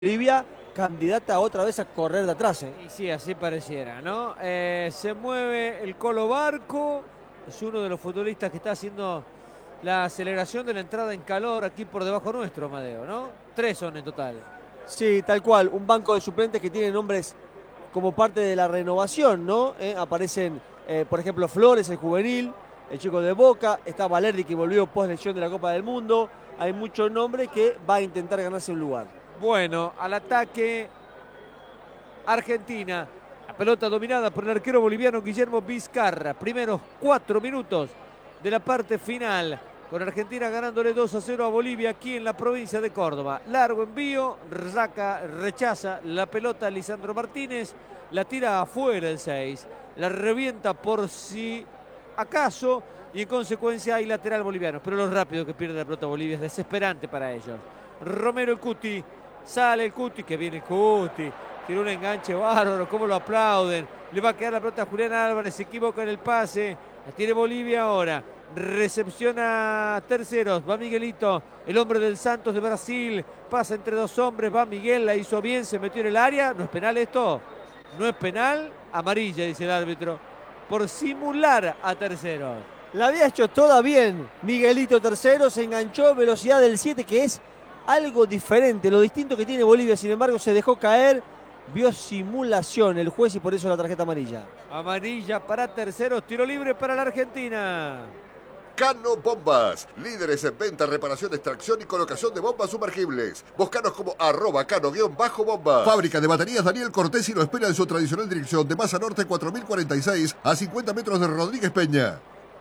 Bolivia, candidata otra vez a correr de atrás. Y sí, así pareciera, ¿no? Se mueve el Colo Barco, es uno de los futbolistas que está haciendo la aceleración de la entrada en calor aquí por debajo nuestro, Amadeo, ¿no? Tres son en total. Sí, tal cual, un banco de suplentes que tiene nombres como parte de la renovación, ¿no? Aparecen, por ejemplo, Flores, el juvenil, el chico de Boca, está Valerdi que volvió post lesión de la Copa del Mundo. Hay muchos nombres que va a intentar ganarse un lugar. Bueno, al ataque Argentina. La pelota dominada por el arquero boliviano Guillermo Vizcarra. Primeros 4 minutos de la parte final. Con Argentina ganándole 2-0 a Bolivia aquí en la provincia de Córdoba. Largo envío, rechaza la pelota Lisandro Martínez. La tira afuera el 6. La revienta por si acaso. Y en consecuencia hay lateral boliviano. Pero lo rápido que pierde la pelota Bolivia es desesperante para ellos. Romero el Cuti. Sale el Cuti, que viene el Cuti. Tiene un enganche bárbaro, cómo lo aplauden. Le va a quedar la pelota a Julián Álvarez, se equivoca en el pase. La tiene Bolivia ahora. Recepciona Terceros. Va Miguelito, el hombre del Santos de Brasil. Pasa entre dos hombres. Va Miguel, la hizo bien, se metió en el área. ¿No es penal esto? No es penal. Amarilla, dice el árbitro. Por simular a Terceros. La había hecho toda bien. Miguelito tercero se enganchó, velocidad del 7, que es algo diferente. Lo distinto que tiene Bolivia, sin embargo, se dejó caer. Vio simulación el juez y por eso la tarjeta amarilla. Amarilla para Terceros. Tiro libre para la Argentina. Cano Bombas, líderes en venta, reparación, extracción y colocación de bombas sumergibles. Búscanos como @cano-bombas. Fábrica de baterías Daniel Cortés lo espera en su tradicional dirección de Masa Norte 4046 a 50 metros de Rodríguez Peña.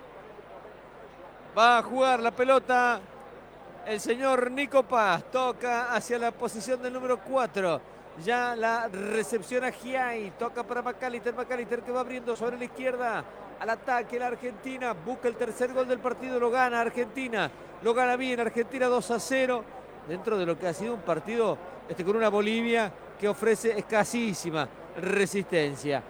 Va a jugar la pelota el señor Nico Paz. Toca hacia la posición del número 4. Ya la recepciona Giai. Toca para Macalister. Macalister que va abriendo sobre la izquierda. Al ataque la Argentina. Busca el tercer gol del partido. Lo gana Argentina. Lo gana bien Argentina 2-0. Dentro de lo que ha sido un partido con una Bolivia que ofrece escasísima resistencia.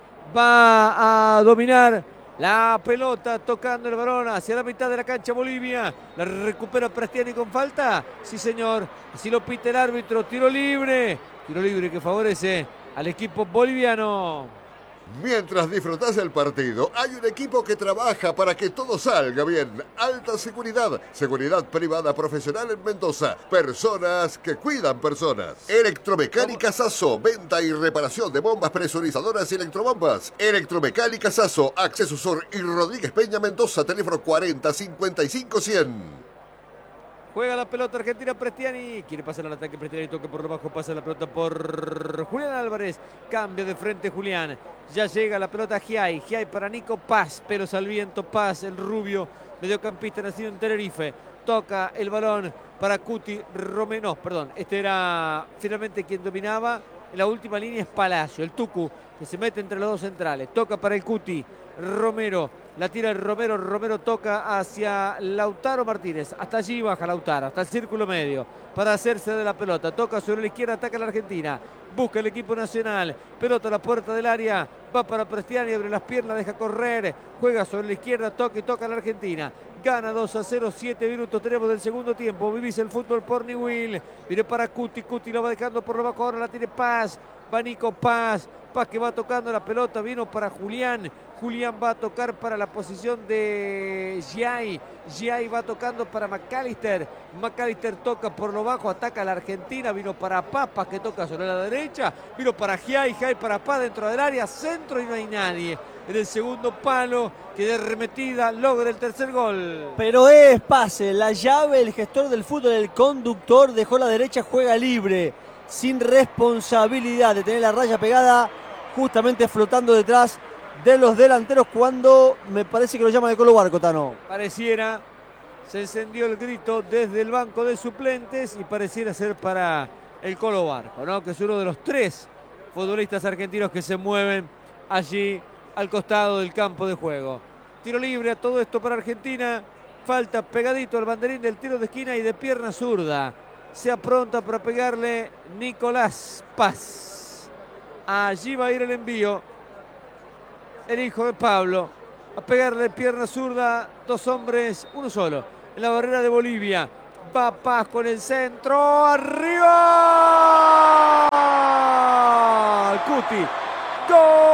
Va a dominar la pelota tocando el balón hacia la mitad de la cancha Bolivia. La recupera Prestiani con falta. Sí, señor. Así lo pita el árbitro. Tiro libre. Tiro libre que favorece al equipo boliviano. Mientras disfrutas el partido, hay un equipo que trabaja para que todo salga bien. Alta seguridad, seguridad privada profesional en Mendoza. Personas que cuidan personas. Electromecánica Sasso, venta y reparación de bombas presurizadoras y electrobombas. Electromecánica Sasso, Acceso Sur y Rodríguez Peña, Mendoza, teléfono 40 55 100. Juega la pelota Argentina Prestiani. Quiere pasar al ataque Prestiani. Toca por lo bajo. Pasa la pelota por Julián Álvarez. Cambio de frente Julián. Ya llega la pelota a Giai. Giai para Nico Paz. Pelos al viento. Paz, el rubio mediocampista nacido en Tenerife. Toca el balón para Cuti Romero. No, perdón. Este era finalmente quien dominaba. En la última línea es Palacio. El Tucu que se mete entre los dos centrales. Toca para el Cuti. Romero. La tira el Romero. Romero toca hacia Lautaro Martínez. Hasta allí baja Lautaro. Hasta el círculo medio. Para hacerse de la pelota. Toca sobre la izquierda. Ataca la Argentina. Busca el equipo nacional. Pelota a la puerta del área. Va para Prestiani. Abre las piernas. Deja correr. Juega sobre la izquierda. Toca y toca a la Argentina. Gana 2-0. 7 minutos tenemos del segundo tiempo. Vivís el fútbol por Newell. Viene para Cuti. Cuti lo va dejando por lo bajo. Ahora la tiene Paz. Va Nico Paz. Paz que va tocando la pelota. Vino para Julián. Julián va a tocar para la posición de Giai. Giai va tocando para Macalister. Macalister toca por lo bajo, ataca a la Argentina. Vino para Paz, Paz que toca sobre la derecha. Vino para Giai, Giai para Paz dentro del área. Centro y no hay nadie. En el segundo palo, que de remetida logra el tercer gol. Pero es pase, la llave, el gestor del fútbol, el conductor, dejó la derecha, juega libre. Sin responsabilidad de tener la raya pegada, justamente flotando detrás de los delanteros cuando me parece que lo llama de Colo Barco, Tano. Pareciera, se encendió el grito desde el banco de suplentes y pareciera ser para el Colo Barco, ¿no? Que es uno de los tres futbolistas argentinos que se mueven allí al costado del campo de juego. Tiro libre a todo esto para Argentina. Falta pegadito al banderín del tiro de esquina y de pierna zurda. Se apronta para pegarle Nicolás Paz. Allí va a ir el envío. El hijo de Pablo, a pegarle pierna zurda, dos hombres, uno solo, en la barrera de Bolivia. Va Paz con el centro. ¡Arriba! Cuti. ¡Gol!